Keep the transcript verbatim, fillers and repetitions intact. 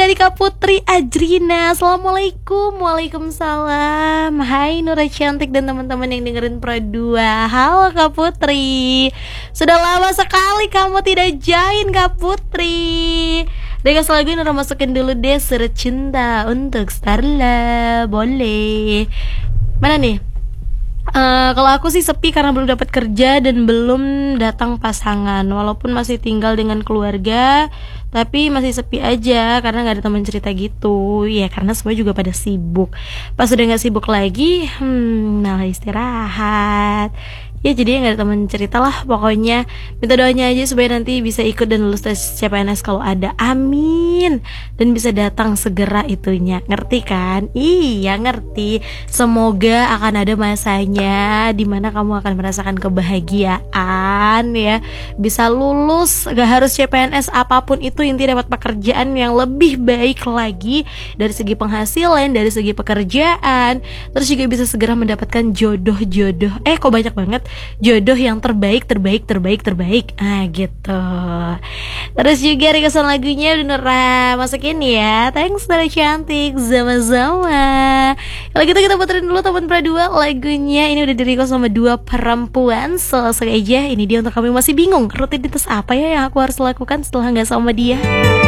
kembali Kak Putri Ajrina. Assalamualaikum. Waalaikumsalam. Hai Nura cantik dan teman-teman yang dengerin Pro dua. Halo Kak Putri. Sudah lama sekali kamu tidak join Kak Putri. Request lagu Nura masukin dulu deh, Surat Cinta untuk Starla. Boleh. Mana nih? Uh, kalau aku sih sepi karena belum dapat kerja dan belum datang pasangan. Walaupun masih tinggal dengan keluarga, tapi masih sepi aja karena nggak ada teman cerita gitu. Ya karena semua juga pada sibuk. Pas udah nggak sibuk lagi, hmm, malah istirahat. Ya jadi nggak ada teman cerita lah pokoknya. Minta doanya aja supaya nanti bisa ikut dan lulus tes C P N S kalau ada. Amin. Dan bisa datang segera itunya. Ngerti kan? Iya ngerti. Semoga akan ada masanya dimana kamu akan merasakan kebahagiaan ya. Bisa lulus, gak harus C P N S, apapun itu intinya dapat pekerjaan yang lebih baik lagi dari segi penghasilan, dari segi pekerjaan. Terus juga bisa segera mendapatkan jodoh-jodoh. Eh kok banyak banget jodoh yang terbaik, terbaik, terbaik, terbaik. Ah gitu. Terus juga requestan lagunya Nura masukin ya. Thanks Nura cantik. Sama-sama. Kalau gitu kita puterin dulu teman Pro dua lagunya. Ini udah di request sama dua perempuan. So langsung aja ini dia untuk kamu yang masih bingung rutinitas apa ya yang aku harus lakukan setelah gak sama dia.